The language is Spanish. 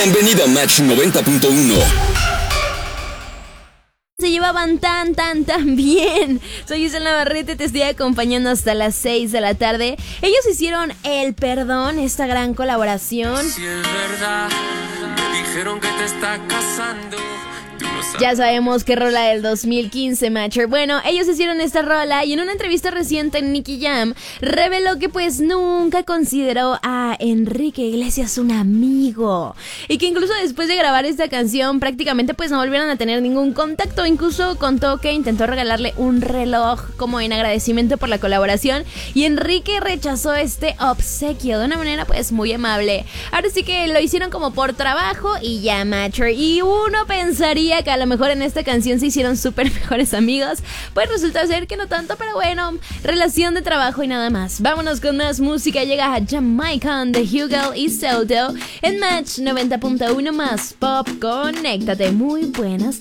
Bienvenido a Match 90.1. Se llevaban tan bien. Soy Isel Navarrete, te estoy acompañando hasta las 6 de la tarde. Ellos hicieron El Perdón, esta gran colaboración. Si es verdad, me dijeron que te está casando. Ya sabemos qué rola del 2015, Matcher. Bueno, ellos hicieron esta rola y en una entrevista reciente en Nicky Jam reveló que pues nunca consideró a Enrique Iglesias un amigo y que incluso después de grabar esta canción prácticamente pues no volvieron a tener ningún contacto. Incluso contó que intentó regalarle un reloj como en agradecimiento por la colaboración y Enrique rechazó este obsequio de una manera pues muy amable. Ahora sí que lo hicieron como por trabajo y ya, Matcher. Y uno pensaría que a lo mejor en esta canción se hicieron súper mejores amigos, pues resulta ser que no tanto, pero bueno, relación de trabajo y nada más. Vámonos con más música. Llega a Jamaican de Hugel y Soto en Match 90.1 más Pop. Conéctate. Muy buenas